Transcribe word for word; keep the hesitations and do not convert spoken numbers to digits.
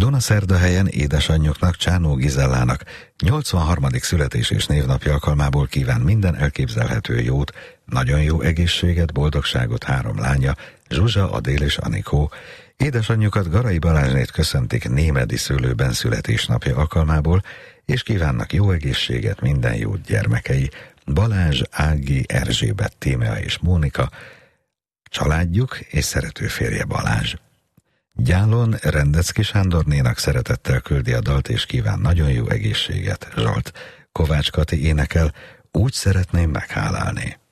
Dunaszerdahelyen édesanyjuknak, Csánó Gizellának nyolcvanharmadik születés és névnapja alkalmából kíván minden elképzelhető jót, nagyon jó egészséget, boldogságot három lánya, Zsuzsa, Adél és Anikó. Édesanyjukat, Garai Balázsnét köszöntik Némedi szőlőben születésnapja alkalmából, és kívánnak jó egészséget, minden jót gyermekei, Balázs, Ági, Erzsébet, Tímea és Mónika, családjuk és szerető férje Balázs. Gyálon Rendecki Sándornénak szeretettel küldi a dalt és kíván nagyon jó egészséget, Zsolt. Kovács Kati énekel, úgy szeretném meghálálni.